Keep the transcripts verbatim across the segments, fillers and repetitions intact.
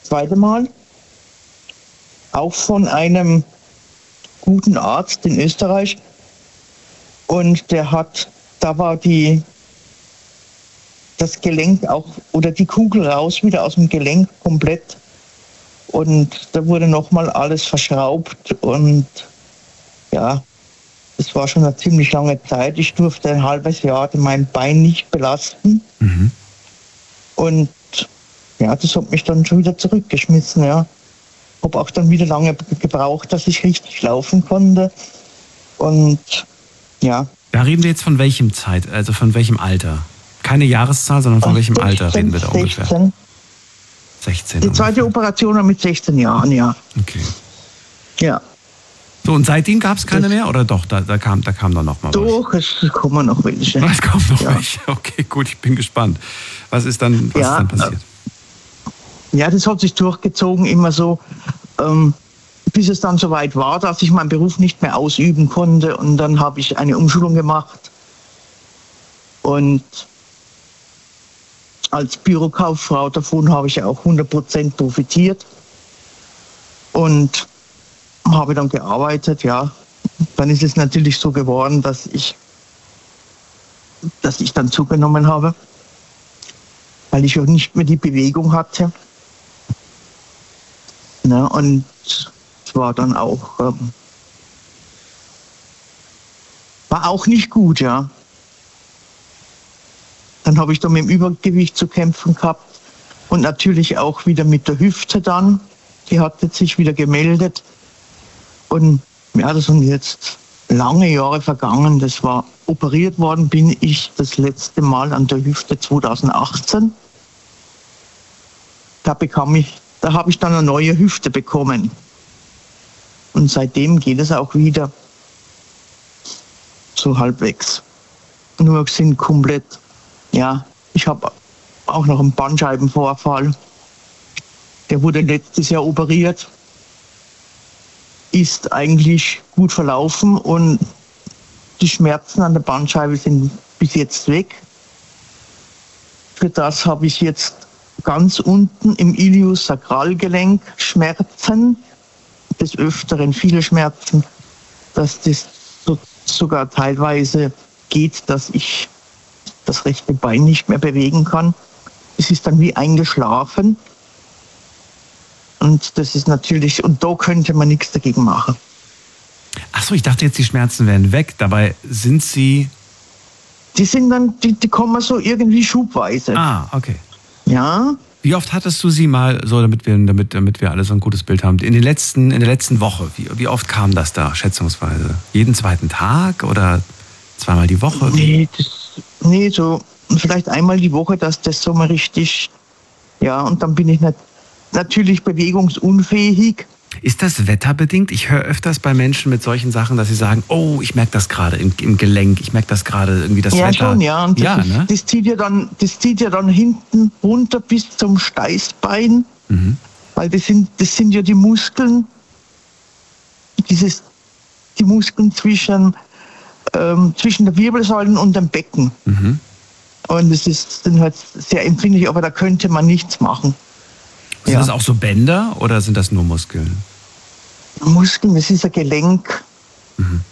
zweite Mal. Auch von einem guten Arzt in Österreich. Und der hat, da war die, das Gelenk auch, oder die Kugel raus, wieder aus dem Gelenk komplett. Und da wurde nochmal alles verschraubt. Und ja, das war schon eine ziemlich lange Zeit. Ich durfte ein halbes Jahr mein Bein nicht belasten. Mhm. Und ja, das hat mich dann schon wieder zurückgeschmissen, ja. Habe auch dann wieder lange gebraucht, dass ich richtig laufen konnte. Und ja. Da reden wir jetzt von welchem Zeit, also von welchem Alter? Keine Jahreszahl, sondern von welchem sechzehn, Alter reden wir da ungefähr? sechzehn. sechzehn. Die zweite ungefähr. Operation war mit sechzehn Jahren, ja. Okay. Ja. So, und seitdem gab es keine Das- mehr? Oder doch, da, da kam da kam dann noch mal was? Doch, es kommen noch welche. Es kommt noch Ja. welche. Okay, gut, ich bin gespannt. Was ist dann, was Ja, ist dann passiert? Ja, das hat sich durchgezogen, immer so, ähm, bis es dann soweit war, dass ich meinen Beruf nicht mehr ausüben konnte. Und dann habe ich eine Umschulung gemacht. Und als Bürokauffrau davon habe ich auch hundert Prozent profitiert. Und habe dann gearbeitet, ja. Dann ist es natürlich so geworden, dass ich, dass ich dann zugenommen habe, weil ich auch nicht mehr die Bewegung hatte. Ne, und es war dann auch, ähm, war auch nicht gut, ja. Dann habe ich dann mit dem Übergewicht zu kämpfen gehabt und natürlich auch wieder mit der Hüfte dann. Die hat jetzt sich wieder gemeldet. Und ja, das sind jetzt lange Jahre vergangen. Das war operiert worden, bin ich das letzte Mal an der Hüfte zweitausendachtzehn. Da bekam ich, da habe ich dann eine neue Hüfte bekommen. Und seitdem geht es auch wieder so halbwegs. Nur sind komplett, ja, ich habe auch noch einen Bandscheibenvorfall. Der wurde letztes Jahr operiert. Ist eigentlich gut verlaufen und die Schmerzen an der Bandscheibe sind bis jetzt weg. Für das habe ich jetzt ganz unten im Iliosakralgelenk Schmerzen, des Öfteren viele Schmerzen, dass das so, sogar teilweise geht, dass ich das rechte Bein nicht mehr bewegen kann. Es ist dann wie eingeschlafen. Und das ist natürlich, und da könnte man nichts dagegen machen. Achso, ich dachte jetzt, die Schmerzen wären weg. Dabei sind sie... Die sind dann, die, die kommen so irgendwie schubweise. Ah, okay. Ja, Wie oft hattest du sie mal, so damit wir, damit, damit wir alle so ein gutes Bild haben, in, den letzten, in der letzten Woche, wie, wie oft kam das da, schätzungsweise? Jeden zweiten Tag oder zweimal die Woche? nee, das, nee, so vielleicht einmal die Woche, dass das so mal richtig, ja, und dann bin ich nicht, natürlich bewegungsunfähig. Ist das wetterbedingt? Ich höre öfters bei Menschen mit solchen Sachen, dass sie sagen, oh, ich merke das gerade im, im Gelenk, ich merke das gerade irgendwie das Ja, Wetter. schon, ja. Und das, ja, ist, ne? das, zieht ja dann, das zieht ja dann hinten runter bis zum Steißbein, Mhm. weil das sind, das sind ja die Muskeln, dieses, die Muskeln zwischen, ähm, zwischen der Wirbelsäule und dem Becken. Mhm. Und das ist sind halt sehr empfindlich, aber da könnte man nichts machen. Sind Ja. das auch so Bänder oder sind das nur Muskeln? Muskeln, das ist ein Gelenk. Mhm.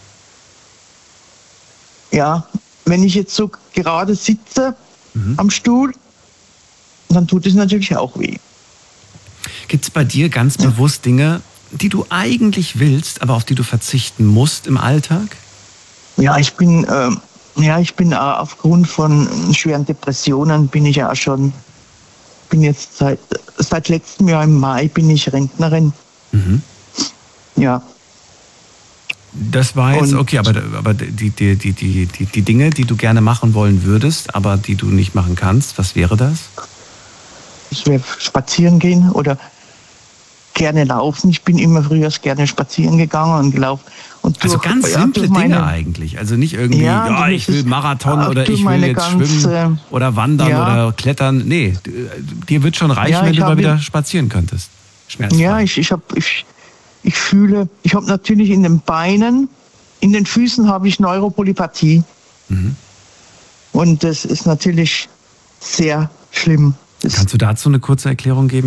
Ja, wenn ich jetzt so gerade sitze Mhm. am Stuhl, dann tut es natürlich auch weh. Gibt es bei dir ganz bewusst Dinge, die du eigentlich willst, aber auf die du verzichten musst im Alltag? Ja, ich bin, ähm, ja, ich bin äh, aufgrund von schweren Depressionen bin ich ja auch schon, bin jetzt seit, seit letztem Jahr im Mai bin ich Rentnerin. Mhm. Ja, Das war jetzt, Und- okay, aber, aber die, die, die, die, die, die Dinge, die du gerne machen wollen würdest, aber die du nicht machen kannst, was wäre das? ich will spazieren gehen oder gerne laufen. Ich bin immer früher gerne spazieren gegangen und gelaufen. Und Also durch- ganz ja, simple durch meine- Dinge eigentlich. Also nicht irgendwie, ja, Ja, das ich will ist- Marathon auch oder durch ich will meine jetzt ganze- schwimmen oder wandern Ja. oder klettern. Nee, dir wird schon reichen, Ja, wenn ich du mal habe- wieder spazieren könntest. Schmerzfrei. Ja, ich, ich, hab, ich, ich fühle, ich habe natürlich in den Beinen, in den Füßen habe ich Neuropolypathie. Mhm. Und das ist natürlich sehr schlimm. Das Kannst du dazu eine kurze Erklärung geben?